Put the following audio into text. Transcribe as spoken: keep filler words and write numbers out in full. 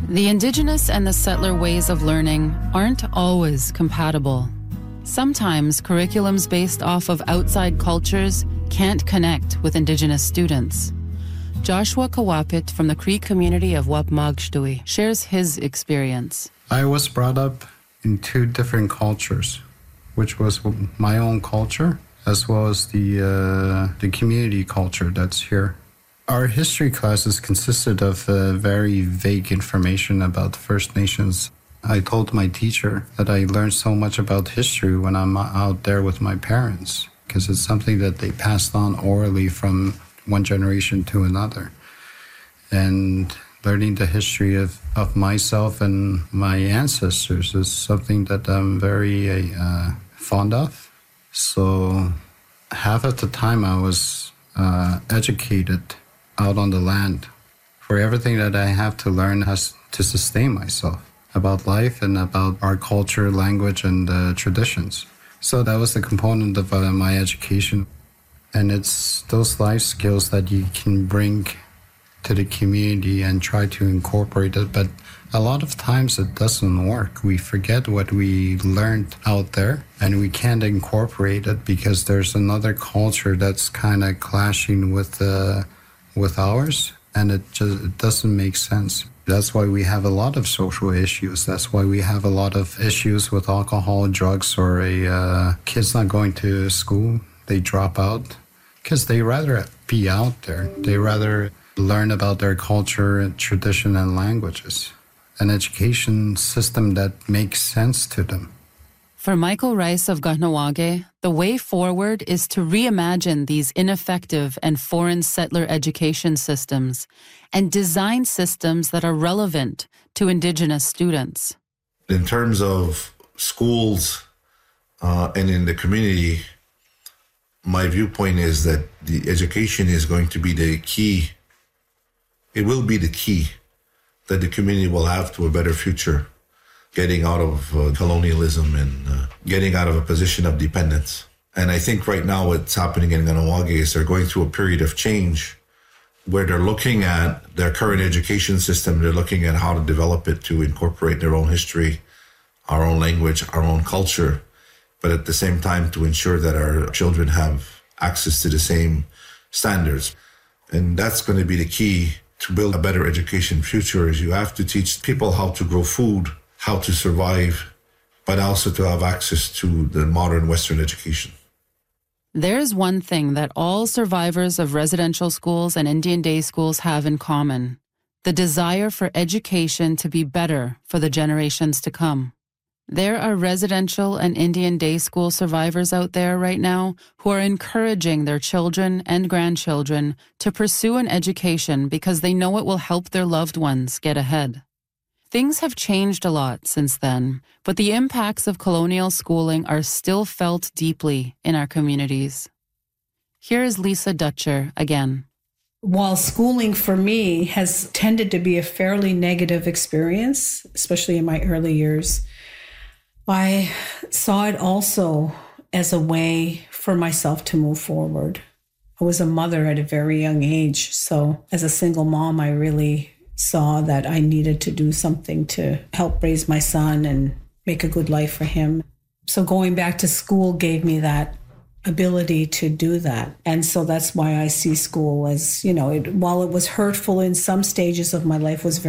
The Indigenous and the settler ways of learning aren't always compatible. Sometimes curriculums based off of outside cultures can't connect with Indigenous students. Joshua Kawapit from the Cree community of Wapmagshtui shares his experience. I was brought up in two different cultures, which was my own culture as well as the uh, the community culture that's here. Our history classes consisted of uh, very vague information about First Nations. I told my teacher that I learned so much about history when I'm out there with my parents, because it's something that they passed on orally from one generation to another. And learning the history of, of myself and my ancestors is something that I'm very uh, fond of. So half of the time I was uh, educated out on the land. For everything that I have to learn has to sustain myself about life and about our culture, language, and uh, traditions. So that was the component of uh, my education. And it's those life skills that you can bring to the community and try to incorporate it. But a lot of times it doesn't work. We forget what we learned out there and we can't incorporate it because there's another culture that's kind of clashing with uh, with ours, and it just it doesn't make sense. That's why we have a lot of social issues. That's why we have a lot of issues with alcohol, drugs, or a uh, kids not going to school. They drop out because they rather be out there. They rather learn about their culture, and tradition, and languages. An education system that makes sense to them. For Michael Rice of Kahnawake, the way forward is to reimagine these ineffective and foreign settler education systems and design systems that are relevant to Indigenous students. In terms of schools uh, and in the community, my viewpoint is that the education is going to be the key. It will be the key that the community will have to a better future, getting out of uh, colonialism and uh, getting out of a position of dependence. And I think right now what's happening in Kahnawake is they're going through a period of change where they're looking at their current education system, they're looking at how to develop it to incorporate their own history, our own language, our own culture, but at the same time to ensure that our children have access to the same standards. And that's going to be the key to build a better education future, is you have to teach people how to grow food, how to survive, but also to have access to the modern Western education. There's one thing that all survivors of residential schools and Indian day schools have in common: the desire for education to be better for the generations to come. There are residential and Indian day school survivors out there right now who are encouraging their children and grandchildren to pursue an education because they know it will help their loved ones get ahead. Things have changed a lot since then, but the impacts of colonial schooling are still felt deeply in our communities. Here is Lisa Dutcher again. While schooling for me has tended to be a fairly negative experience, especially in my early years, I saw it also as a way for myself to move forward. I was a mother at a very young age, so as a single mom, I really saw that I needed to do something to help raise my son and make a good life for him. So going back to school gave me that ability to do that. And so that's why I see school as, you know, it, while it was hurtful in some stages of my life, was very